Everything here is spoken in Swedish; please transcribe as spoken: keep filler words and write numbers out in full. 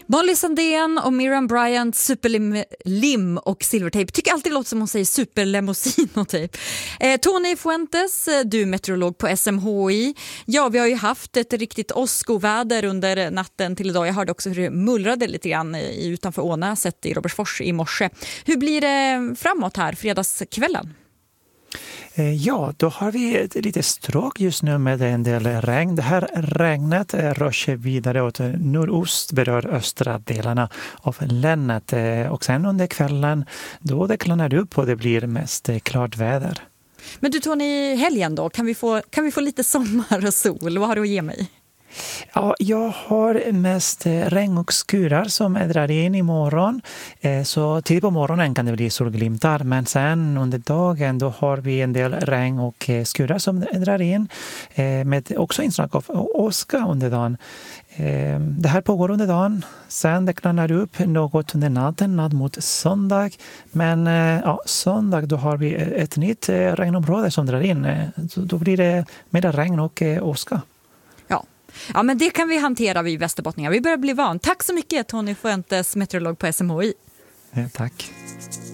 Molly Sandén och Miriam Bryant, superlim lim och silvertejp. Tycker alltid det låter som hon säger superlemousin och tejp. Eh, Tony Fuentes, du är meteorolog på S M H I. Ja, vi har ju haft ett riktigt åskoväder under natten till idag. Jag hörde också hur det mullrade lite grann i, utanför Ånäset i Robertsfors i morse. Hur blir det framåt här fredagskvällen? Ja, då har vi ett lite stråk just nu med en del regn. Det här regnet rör sig vidare åt nordost, berör östra delarna av länet. Och sen under kvällen, då det klarnar upp och det blir mest klart väder. Men du Tony, helgen då, kan vi få, kan vi få lite sommar och sol? Vad har du att ge mig? Ja, jag har mest regn och skurar som drar in imorgon. Så tidigt på morgonen kan det bli solglimtar, men sen under dagen då har vi en del regn och skurar som drar in. Med också inslag av åska under dagen. Det här pågår under dagen. Sen det klarnar upp något under natten, natt mot söndag. Men ja, söndag då har vi ett nytt regnområde som drar in. Så då blir det mer regn och åska. Ja, men det kan vi hantera vid Västerbottningar. Vi börjar bli van. Tack så mycket Tony Fuentes, meteorolog på S M H I. Ja, tack.